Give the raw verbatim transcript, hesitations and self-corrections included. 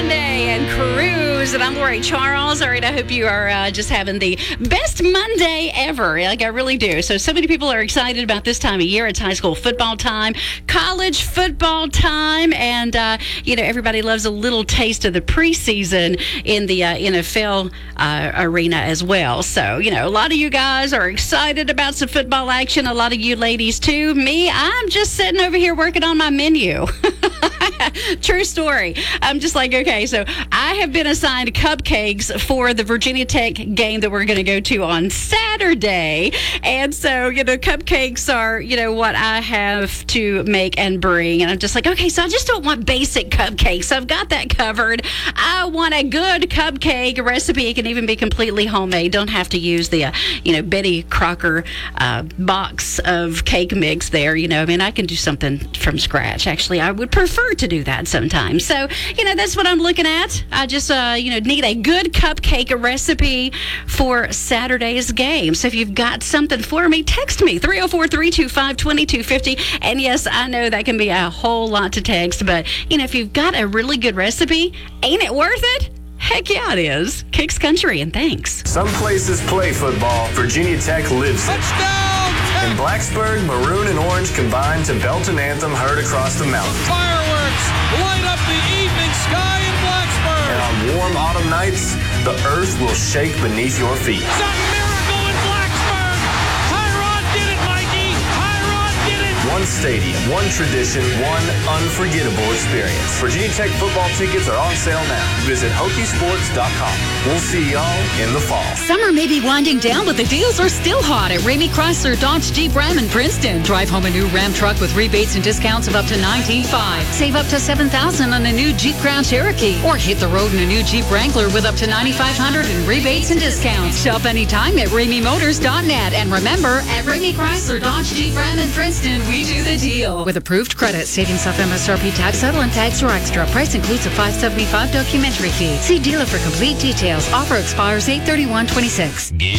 Monday and Cruise, and I'm Lori Charles. All right, I hope you are uh, just having the best Monday ever. Like I really do. So, so many people are excited about this time of year. It's high school football time, college football time, and uh, you know everybody loves a little taste of the preseason in the uh, N F L uh, arena as well. So, you know, a lot of you guys are excited about some football action. A lot of you ladies too. Me, I'm just sitting over here working on my menu. True story. I'm just like, okay, so I have been assigned cupcakes for the Virginia Tech game that we're going to go to on Saturday. And so, you know, cupcakes are, you know, what I have to make and bring. And I'm just like, okay, so I just don't want basic cupcakes. I've got that covered. I want a good cupcake recipe. It can even be completely homemade. Don't have to use the, uh, you know, Betty Crocker uh, box of cake mix there. You know, I mean, I can do something from scratch. Actually, I would prefer to do that sometimes. So, you know, that's what I'm looking at. I just, uh, you know, need a good cupcake recipe for Saturday's game. So if you've got something for me, text me, three oh four, three two five, two two five oh. And yes, I know that can be a whole lot to text, but, you know, if you've got a really good recipe, ain't it worth it? Heck yeah, it is. Kicks Country, and thanks. Some places play football. Virginia Tech lives it. Touchdown! In Blacksburg, maroon and orange combine to belt an anthem heard across the mountains. Fireworks light up the evening sky in Blacksburg. And on warm autumn nights, the earth will shake beneath your feet. It's a miracle in Blacksburg. Tyrod did it, Mikey. Tyrod did it. One stadium, one tradition, one unforgettable experience. Virginia Tech football tickets are on sale now. Visit Hokie Sports dot com. We'll see y'all in the fall. Summer may be winding down, but the deals are still hot at Ramey Chrysler Dodge Jeep Ram in Princeton. Drive home a new Ram truck with rebates and discounts of up to nineteen five. Save up to seven thousand on a new Jeep Crown Cherokee, or hit the road in a new Jeep Wrangler with up to ninety-five hundred in rebates and discounts. Shop anytime at Ramey Motors dot net. And remember, at Ramey Chrysler Dodge Jeep Ram in Princeton, we do the deal. With approved credit, savings off M S R P tax, settle and tags or extra. Price includes a five seventy-five documentary fee. See dealer for complete details. Offer expires eight thirty-one twenty-six.